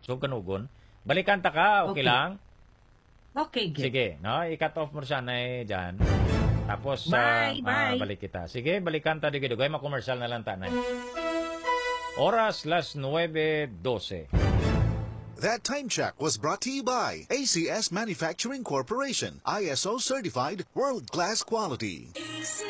So, kanugon. Balikan ta ka, okay Okay. lang? Okay, good. Sige, no? I-cut off mo siya na dyan. Tapos, Bye. balik kita. Sige, balikan ta digay-dugay. Makomersyal na lang tanay. Oras las 9:12. That time check was brought to you by ACS Manufacturing Corporation, ISO certified, world-class quality.